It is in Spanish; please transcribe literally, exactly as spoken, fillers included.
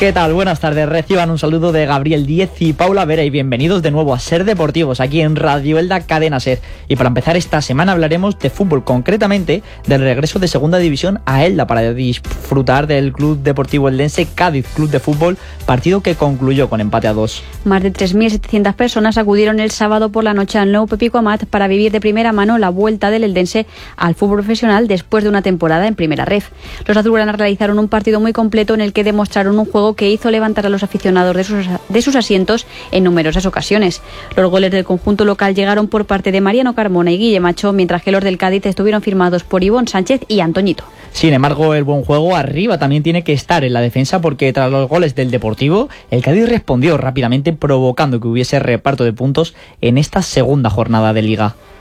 ¿Qué tal? Buenas tardes. Reciban un saludo de Gabriel Díez y Paula Vera y bienvenidos de nuevo a Ser Deportivos aquí en Radio Elda Cadena Ser. Y para empezar esta semana hablaremos de fútbol, concretamente del regreso de Segunda División a Elda para disfrutar del Club Deportivo Eldense Cádiz Club de Fútbol, partido que concluyó con empate a dos. Más de tres mil setecientas personas acudieron el sábado por la noche al Nou Pepico Amat para vivir de primera mano la vuelta del Eldense al fútbol profesional después de una temporada en Primera Ref. Los azulgranas realizaron un partido muy completo en el que demostraron un juego que hizo levantar a los aficionados de sus, de sus asientos en numerosas ocasiones. Los goles del conjunto local llegaron por parte de Mariano Carmona y Guille Macho, mientras que los del Cádiz estuvieron firmados por Ivón Sánchez y Antoñito. Sin embargo, el buen juego arriba también tiene que estar en la defensa, porque tras los goles del Deportivo, el Cádiz respondió rápidamente, provocando que hubiese reparto de puntos en esta segunda jornada de Liga.